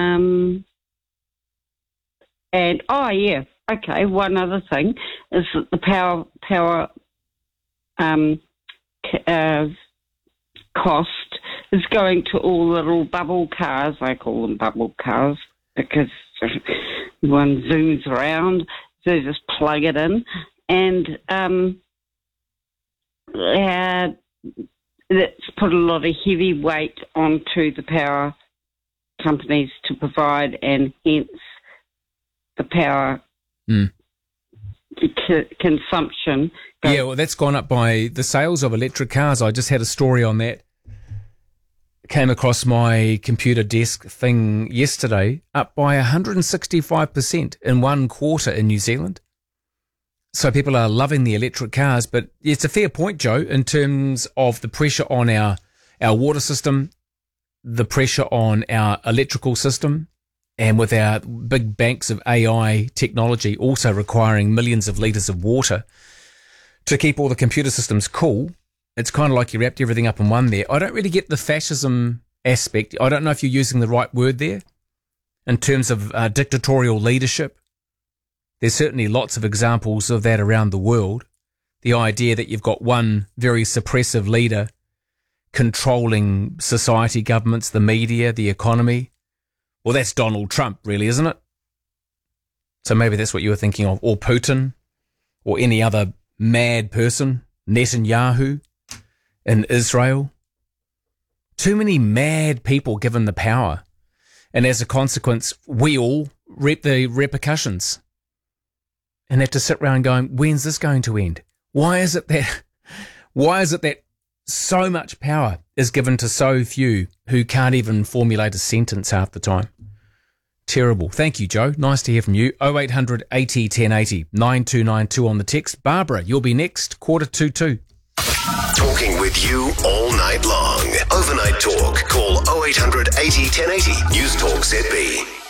And, one other thing is that the power cost is going to all little bubble cars. I call them bubble cars because one zooms around, so you just plug it in. And that's put a lot of heavy weight onto the power companies to provide, and hence the power consumption. Yeah, well, that's gone up by the sales of electric cars. I just had a story on that. Came across my computer desk thing yesterday, up by 165% in 1 quarter in New Zealand. So people are loving the electric cars, but it's a fair point, Joe, in terms of the pressure on our water system, the pressure on our electrical system, and with our big banks of AI technology also requiring millions of litres of water to keep all the computer systems cool. It's kind of like you wrapped everything up in one there. I don't really get the fascism aspect. I don't know if you're using the right word there in terms of dictatorial leadership. There's certainly lots of examples of that around the world. The idea that you've got one very suppressive leader controlling society, governments, the media, the economy. Well, that's Donald Trump, really, isn't it? So maybe that's what you were thinking of. Or Putin, or any other mad person, Netanyahu in Israel. Too many mad people given the power. And as a consequence, we all reap the repercussions and have to sit around going, when's this going to end? Why is it that so much power is given to so few who can't even formulate a sentence half the time? Terrible. Thank you, Joe. Nice to hear from you. 0800 80 1080 9292 on the text. Barbara, you'll be next, 1:45. Talking with you all night long. Overnight talk. Call 0800 80 1080. News Talk ZB.